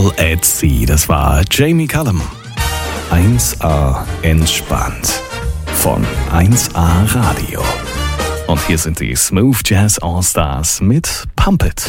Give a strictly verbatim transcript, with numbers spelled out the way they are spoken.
All at Sea, das war Jamie Cullum. eins A entspannt von eins A Radio. Und hier sind die Smooth Jazz All Stars mit Pump It.